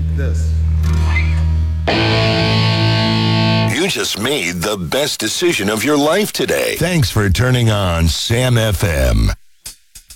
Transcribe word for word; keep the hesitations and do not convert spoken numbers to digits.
like this. You just made the best decision of your life today. Thanks for turning on Sam F M.